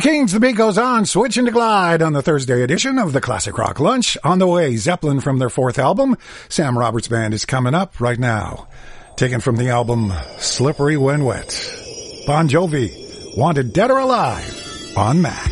Kings, the beat goes on, switching to Glide on the Thursday edition of the Classic Rock Lunch. On the way, Zeppelin from their fourth album. Sam Roberts Band is coming up right now. Taken from the album Slippery When Wet. Bon Jovi, Wanted Dead or Alive on Mac.